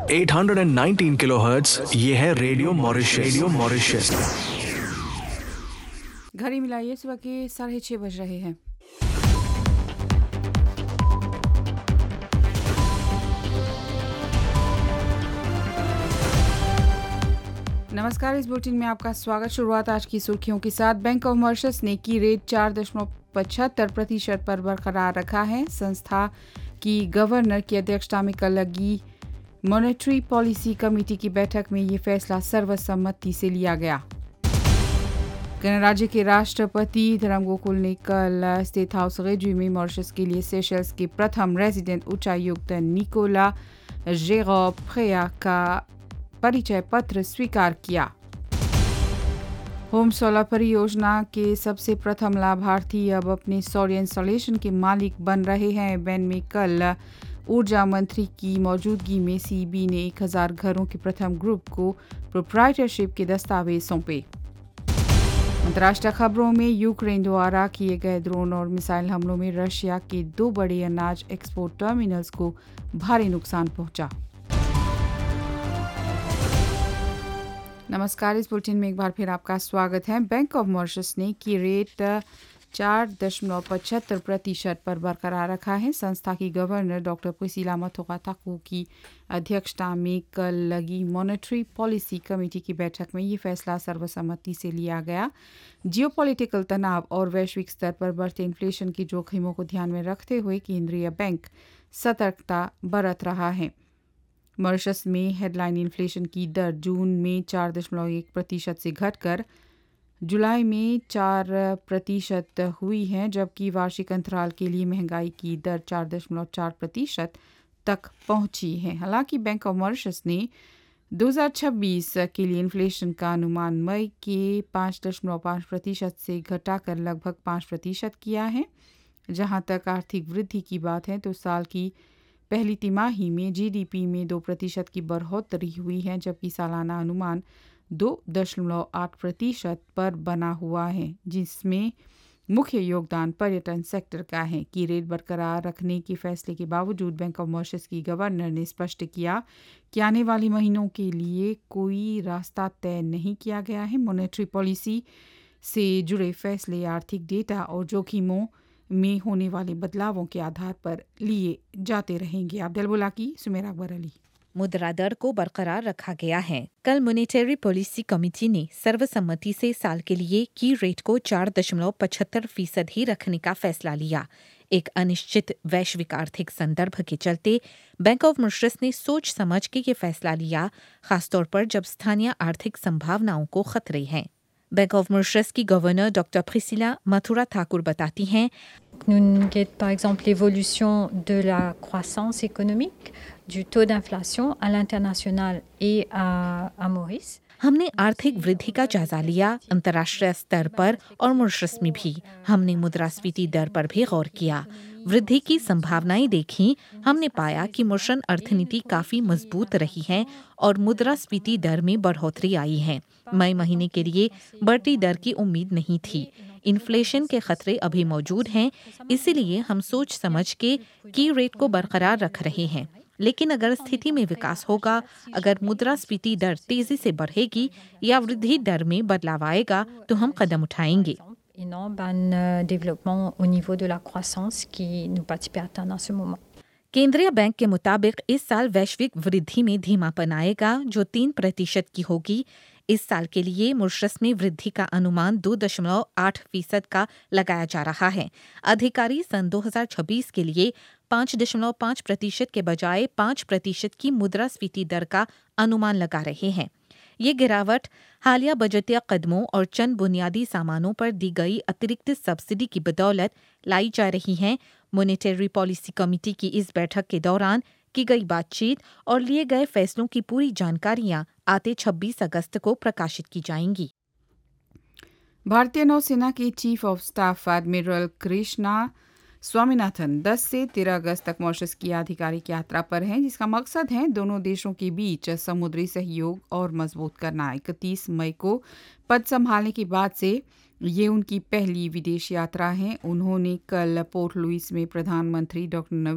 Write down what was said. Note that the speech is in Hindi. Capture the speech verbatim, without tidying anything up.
आठ सौ उन्नीस किलोहर्ट्ज, ये है रेडियो मॉरिशस। Radio Mauritius. घड़ी मिलाइए सुबह के साढ़े छः बज रहे हैं। नमस्कार, इस बुलेटिन में आपका स्वागत। शुरुआत आज की सुर्खियों के साथ। बैंक ऑफ मॉरिशस ने की रेट चार दशमलव पचहत्तर प्रतिशत पर बरकरार रखा है। संस्था की गवर्नर की अध्यक्षता में कल लगी मॉनेटरी पॉलिसी कमेटी की बैठक में ये फैसला सर्वसम्मति से लिया गया। गणराज्य के राष्ट्रपति धर्मगोकुल ने कल स्टेट हाउस रेजी में मॉरिशस के लिए सेशल्स के प्रथम रेजिडेंट उच्चायुक्त निकोला जेरोप्रेया का परिचय पत्र स्वीकार किया। होम सोलर परियोजना के सबसे प्रथम लाभार्थी अब अपने सौर इंस्टॉलेशन के मालिक बन रहे हैं। बैन में कल ऊर्जा मंत्री की मौजूदगी में सीबी ने एक हज़ार घरों के प्रथम ग्रुप को प्रोप्राइटरशिप के दस्तावेज सौंपे। अंतर्राष्ट्रीय खबरों में यूक्रेन द्वारा किए गए ड्रोन और मिसाइल हमलों में रशिया के दो बड़े अनाज एक्सपोर्ट टर्मिनल्स को भारी नुकसान पहुंचा। नमस्कार, इस बुलेटिन में एक बार फिर आपका स्वागत है। बैंक ऑफ मॉरिशस ने की रेट चार दशमलव पचहत्तर प्रतिशत पर बरकरार रखा है। संस्था की गवर्नर डॉक्टर प्रिसिला मथोका-ताकू की अध्यक्षता में कल लगी मॉनेटरी पॉलिसी कमेटी की बैठक में ये फैसला सर्वसम्मति से लिया गया। जियोपॉलिटिकल तनाव और वैश्विक स्तर पर बढ़ते इन्फ्लेशन की जोखिमों को ध्यान में रखते हुए केंद्रीय बैंक सतर्कता बरत रहा है। मॉरिशस में हेडलाइन इन्फ्लेशन की दर जून में चार दशमलव एक प्रतिशत से घटकर जुलाई में चार प्रतिशत हुई है, जबकि वार्षिक अंतराल के लिए महंगाई की दर चार दशमलव चार प्रतिशत तक पहुंची है। हालांकि बैंक ऑफ मॉरिशस ने दो हज़ार छब्बीस के लिए इन्फ्लेशन का अनुमान मई के पाँच दशमलव पाँच प्रतिशत से घटाकर लगभग पाँच प्रतिशत किया है। जहां तक आर्थिक वृद्धि की बात है तो साल की पहली तिमाही में जीडीपी में दो प्रतिशत की बढ़ोतरी हुई है, जबकि सालाना अनुमान दो दशमलव आठ प्रतिशत पर बना हुआ है, जिसमें मुख्य योगदान पर्यटन सेक्टर का है। की रेट बरकरार रखने के फैसले के बावजूद बैंक ऑफ मॉरिशस की गवर्नर ने स्पष्ट किया कि आने वाले महीनों के लिए कोई रास्ता तय नहीं किया गया है। मॉनेटरी पॉलिसी से जुड़े फैसले आर्थिक डेटा और जोखिमों में होने वाले बदलावों के आधार पर लिए जाते रहेंगे। अब्दुल बुला की सुमेरा अकबर अली। मुद्रा दर को बरकरार रखा गया है। कल मॉनेटरी पॉलिसी कमेटी ने सर्वसम्मति से साल के लिए की रेट को चार दशमलव पचहत्तर फीसद ही रखने का फैसला लिया। एक अनिश्चित वैश्विक आर्थिक संदर्भ के चलते बैंक ऑफ मॉरिशस ने सोच समझ के ये फैसला लिया, खासतौर पर जब स्थानीय आर्थिक संभावनाओं को खतरे हैं। बैंक ऑफ मॉरिशस की गवर्नर डॉक्टर प्रिसिला मथोका-ताकू बताती हैं, Nous guette par exemple l'évolution de la croissance économique, du taux d'inflation à l'international et à, à Maurice. हमने आर्थिक वृद्धि का जायजा लिया अंतर्राष्ट्रीय स्तर पर और मॉरिशस में भी। हमने मुद्रास्फीति दर पर भी गौर किया, वृद्धि की संभावनाएं देखी। हमने पाया कि मॉरिशन अर्थनीति काफी मजबूत रही है और मुद्रास्फीति दर में बढ़ोतरी आई है। मई महीने के लिए बढ़ती दर की उम्मीद नहीं थी। इन्फ्लेशन के खतरे अभी मौजूद हैं, इसीलिए हम सोच समझ के की रेट को बरकरार रख रहे हैं। लेकिन अगर स्थिति में विकास होगा, अगर मुद्रास्फीति दर तेजी से बढ़ेगी या वृद्धि दर में बदलाव आएगा तो हम कदम उठाएंगे। Et non un développement au niveau de la croissance qui nous participe à atteindre en ce moment. केंद्रीय बैंक के मुताबिक इस साल वैश्विक वृद्धि में धीमापन आएगा, जो तीन प्रतिशत की होगी। इस साल के लिए मॉरिशस में वृद्धि का अनुमान दो दशमलव आठ फीसद का लगाया जा रहा है। अधिकारी सन दो हज़ार छब्बीस के लिए पाँच दशमलव पाँच प्रतिशत के बजाय पाँच प्रतिशत की मुद्रास्फीति दर का अनुमान लगा रहे हैं। ये गिरावट हालिया बजटीय कदमों और चंद बुनियादी सामानों पर दी गई अतिरिक्त सब्सिडी की बदौलत लाई जा रही हैं। मॉनेटरी पॉलिसी कमेटी की इस बैठक के दौरान की गई बातचीत और लिए गए फैसलों की पूरी जानकारियां आते छब्बीस अगस्त को प्रकाशित की जाएंगी। भारतीय नौसेना के chief of staff admiral Krishna Swaminathan दस से तेरह अगस्त तक मॉरिशस की आधिकारिक यात्रा पर हैं, जिसका मकसद है दोनों देशों के बीच समुद्री सहयोग और मजबूत करना। इकतीस मई को पद संभालने के बाद से ये उनकी पहली विदेश यात्रा है। उन्होंने कल पोर्ट लुइस में प्रधानमंत्री डॉक्टर